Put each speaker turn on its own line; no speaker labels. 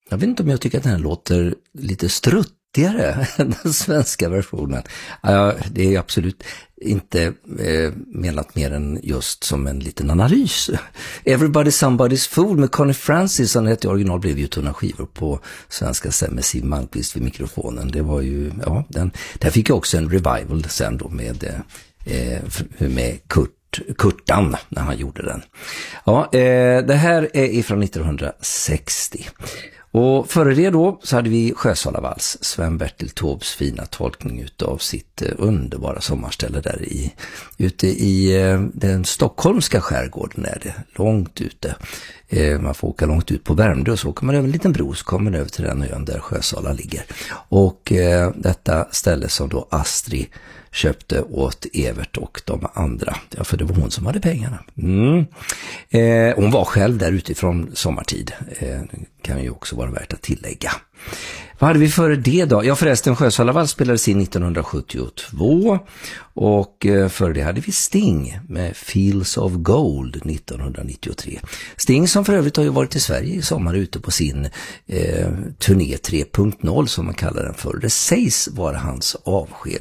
Jag vet inte om jag tycker att den här låter lite struttigare än den svenska versionen. Det är absolut inte menat mer än just som en liten analys. Everybody's Somebody's Fool med Connie Francis, som heter original, blev ju tunna skivor på svenska sen med Siw Malmkvist vid mikrofonen. Det var ju, där fick jag också en revival sen då med Kurtan när han gjorde den. Det här är ifrån 1960. Och före det då så hade vi Sjösalavals, Sven-Bertil Taubes fina tolkning utav sitt underbara sommarställe där ute i den stockholmska skärgården, är det långt ute. Man får åka långt ut på Värmdö, och så åker man över en liten bro, så kommer man över till den ön där Sjösala ligger. Och detta ställe som då Astrid köpte åt Evert och de andra. Ja, för det var hon som hade pengarna. Hon var själv där utifrån sommartid. Kan ju också vara värt att tillägga. Vad hade vi före det då? Ja, förresten, Sjösalavals spelades in 1972. Och före det hade vi Sting med Fields of Gold 1993. Sting som för övrigt har ju varit i Sverige i sommar ute på sin turné 3.0 som man kallar den för. Det sägs vara hans avsked